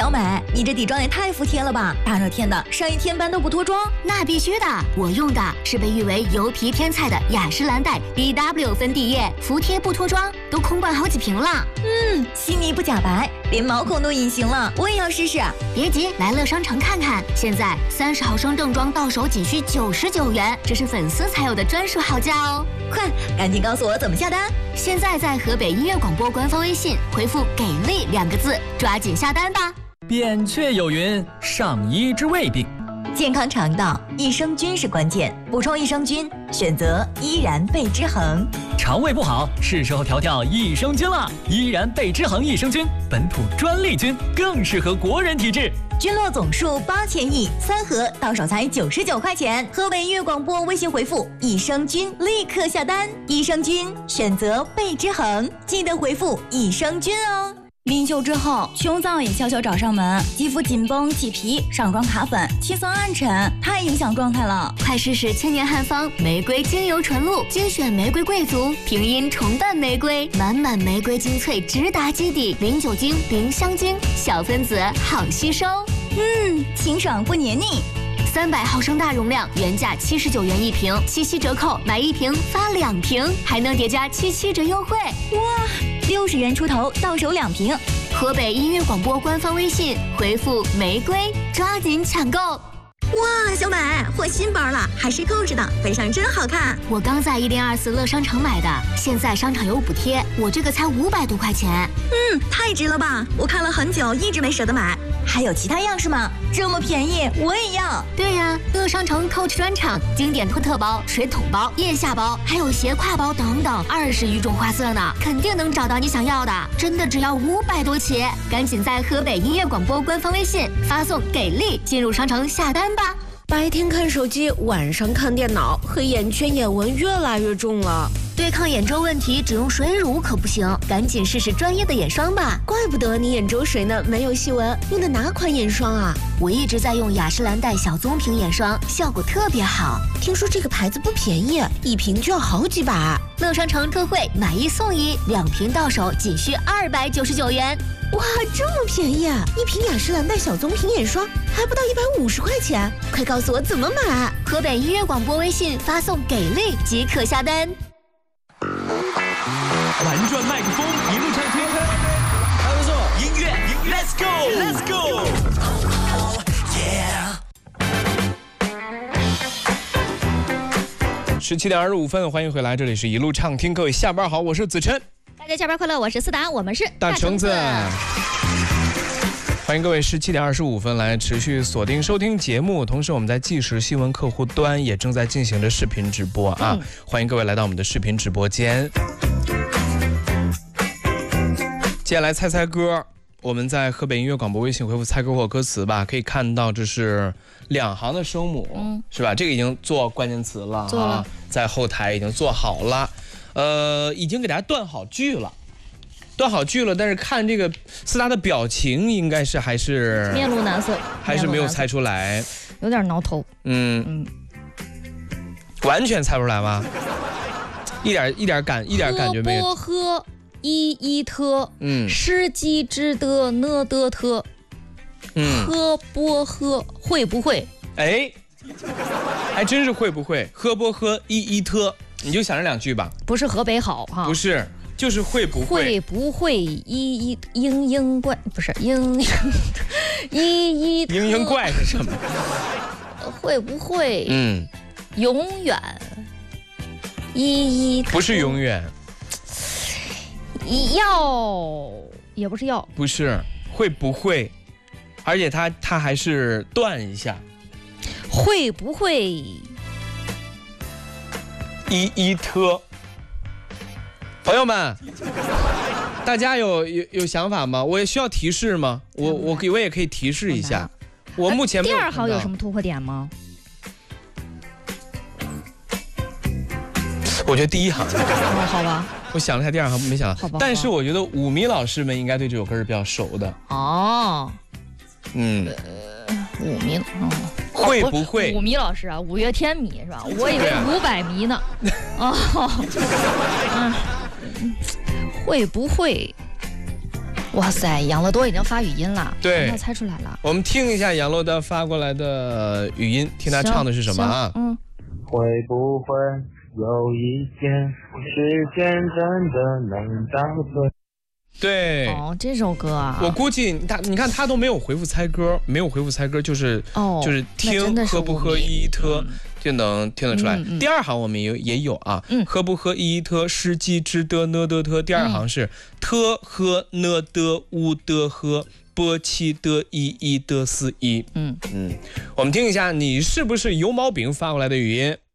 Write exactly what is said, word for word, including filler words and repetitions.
小美，你这底妆也太服帖了吧！大热天的，上一天班都不脱妆？ 那必须的，我用的是被誉为油皮天菜的雅诗兰黛 B W 粉底液，服帖不脱妆，都空灌好几瓶了。 嗯，细腻不假白，连毛孔都隐形了，我也要试试。 别急，来乐商城看看，现在三十毫升正装到手仅需九十九元，这是粉丝才有的专属好价哦！ 快，赶紧告诉我怎么下单。 现在在河北音乐广播官方微信回复“给力”两个字，抓紧下单吧。 扁鹊有云：上医治未病。 健康肠道，益生菌是关键，补充益生菌，选择依然贝之恒。 肠胃不好，是时候调调益生菌了。依然贝之恒益生菌，本土专利菌，更适合国人体质。 菌落总数八千亿，三盒到手才九十九块钱。河北音乐广播微信回复益生菌，立刻下单。益生菌选择贝之恒，记得回复益生菌哦。临休之后，胸燥也悄悄找上门，肌肤紧绷起皮，上妆卡粉，气色暗沉，太影响状态了。 快试试千年汉方玫瑰精油纯露，精选玫瑰贵族，平阴重瓣玫瑰，满满玫瑰精粹直达基底，零酒精，零香精，小分子好吸收。 嗯，清爽不黏腻。 三百毫升大容量，原价七十九元一瓶，七夕折扣买一瓶发两瓶，还能叠加七七折优惠。 哇，六十元出头到手两瓶。 河北音乐广播官方微信回复玫瑰，抓紧抢购。 哇，小美换新包了，还是购置的，背上真好看。 我刚在一零二四乐商城买的，现在商场有补贴，我这个才五百多块钱。 嗯，太值了吧！我看了很久，一直没舍得买。还有其他样式吗？这么便宜，我也要。 对呀，乐商城 Coach 专场，经典托特包、水桶包、腋下包，还有斜挎包等等，二十余种花色呢，肯定能找到你想要的。真的只要五百多起，赶紧在河北音乐广播官方微信发送“给力”进入商城下单吧。 白天看手机，晚上看电脑，黑眼圈、眼纹越来越重了。 对抗眼周问题，只用水乳可不行，赶紧试试专业的眼霜吧。 怪不得你眼周水呢，没有细纹。用的哪款眼霜啊？ 我一直在用雅诗兰黛小棕瓶眼霜，效果特别好。 听说这个牌子不便宜，一瓶就要好几百。 乐商城特惠，买一送一，两瓶到手仅需二百九十九元。 哇，这么便宜啊！一瓶雅诗兰黛小棕瓶眼霜还不到一百五十块钱，快告诉我怎么买！ 河北音乐广播微信发送“给力”即可下单。 玩转麦克风，一路唱天空，还不错，音乐，Let's go，Let's go， yeah。 十七点二十五分，欢迎回来，这里是一路畅听，各位下班好，我是子琛。 大家下班快乐，我是思达，我们是大橙子。欢迎各位十七点二十五分来持续锁定收听节目，同时我们在即时新闻客户端也正在进行着视频直播啊、嗯！欢迎各位来到我们的视频直播间。接下来猜猜歌，我们在河北音乐广播微信回复猜歌或歌词吧，可以看到这是两行的声母，嗯、是吧？这个已经做关键词了， 做了， 在后台已经做好了。呃，已经给大家断好句了，断好句了，但是看这个思达的表情，应该是还是面露难色， 还是没有猜出来， 有点挠头。 嗯嗯，完全猜不出来吗？一点一点感一点感觉没有。 波呵一一特， 嗯， 诗机之的呢的特， 嗯， 喝波喝会不会？ 哎，还真是会不会？喝波喝一一特。你就想这两句吧， 不是河北好哈， 不是，就是会不会？ 会不会一一嘤嘤怪？不是嘤嘤一一嘤嘤怪是什么？ 会不会？ 嗯， 永远一一不是永远， 要也不是要， 不是会不会？而且它它还是断一下， 会不会？ 一一特，朋友们，大家有有有想法吗？我也需要提示吗？我我我也可以提示一下。我目前没有第二行有什么突破点吗？ 我觉得第一行。 哦，好吧。 我想了一下第二行，没想到。 好吧。 但是我觉得五迷老师们应该对这首歌是比较熟的。 哦。 嗯。 呃，五迷，嗯。 会不会？ 五迷老师啊，五月天迷是吧？我以为五百迷呢。哦，嗯，会不会？ 哇塞，杨乐多已经发语音了， 对， 要猜出来了。 我们听一下杨乐多发过来的语音，听他唱的是什么啊？ 嗯， 会不会有一天，时间真的能倒退？ 对， 哦，这首歌啊， 我估计他，你看他都没有回复猜歌，没有回复猜歌，就是哦， 就是听喝不喝一一特。就能听得出来。嗯嗯、第二行我们也也有啊，嗯、喝不喝一特湿鸡之的呢的特。第二行是、嗯、特喝呢的乌的喝波七的一一的四一。嗯嗯，我们听一下，你是不是油毛饼发过来的语音？